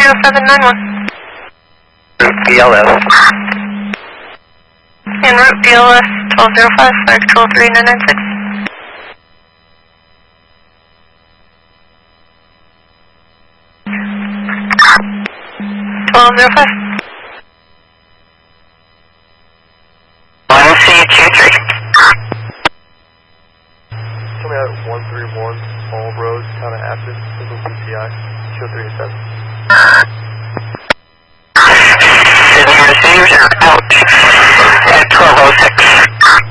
0791. BLS. En route BLS 1205, flag 123996. 1205. C23. Coming out at 131, all roads, town of Athens, single PCI, 20387.